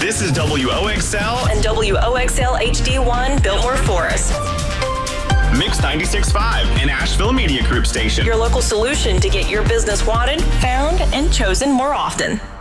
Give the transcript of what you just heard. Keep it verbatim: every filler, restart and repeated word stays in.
This is W O X L and W O X L H D one, Biltmore Forest. Mix ninety-six point five, an Asheville Media Group station. Your local solution to get your business wanted, found, and chosen more often.